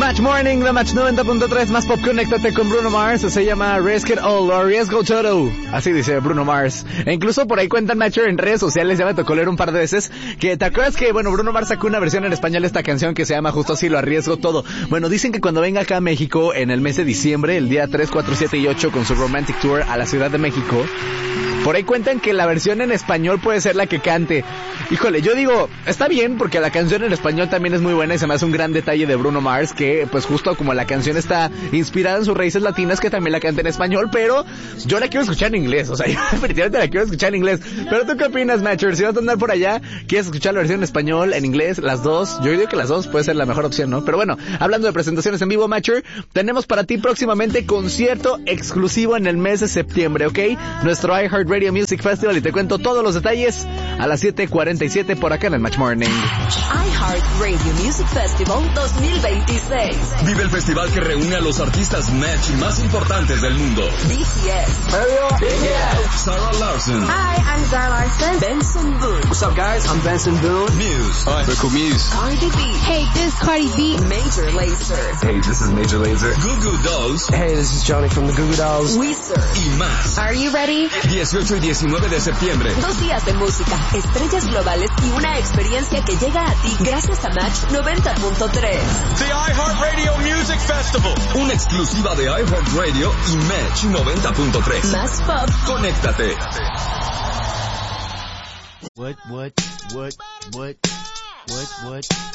Match Morning, The Match 90.3, más pop, conéctate con Bruno Mars, se llama Risk It All, o Arriesgo Todo, así dice Bruno Mars. E incluso por ahí cuentan, Matcher, en redes sociales, ya me tocó leer un par de veces, que te acuerdas que, bueno, Bruno Mars sacó una versión en español de esta canción que se llama justo así, Lo Arriesgo Todo. Bueno, dicen que cuando venga acá a México, en el mes de diciembre, el día 3, 4, 7 y 8, con su Romantic Tour a la Ciudad de México, por ahí cuentan que la versión en español puede ser la que cante. Híjole, yo digo, está bien porque la canción en español también es muy buena y se me hace un gran detalle de Bruno Mars que, pues justo como la canción está inspirada en sus raíces latinas, que también la canta en español, pero yo la quiero escuchar en inglés, o sea, yo definitivamente la quiero escuchar en inglés. Pero ¿tú qué opinas, Matcher? Si vas a andar por allá, ¿quieres escuchar la versión en español, en inglés, las dos? Yo digo que las dos puede ser la mejor opción, ¿no? Pero bueno, hablando de presentaciones en vivo, Matcher, tenemos para ti próximamente concierto exclusivo en el mes de septiembre, ¿ok? Nuestro iHeartRadio Music Festival, y te cuento todos los detalles a las 7:47 por acá en el Match Morning. iHeartRadio Music Festival 2026. Vive el festival que reúne a los artistas Match más importantes del mundo. BTS. Sarah Larson. Hi, I'm Zara Larson. Benson Boone. What's up, guys? I'm Benson Boone. Muse. Hi, Rico Muse. Cardi B. Hey, this is Cardi B. Major Lazer. Hey, this is Major Lazer. Goo Goo Dolls. Hey, this is Johnny from the Goo Goo Dolls. Weezer. Y más. Are you ready? 18 y 19 de septiembre. 2 días de música, estrellas globales y una experiencia que llega a ti gracias a Match 90.3. The iHeartRadio Music Festival. Una exclusiva de iHeartRadio y Match 90.3. Más pop. Conéctate. What?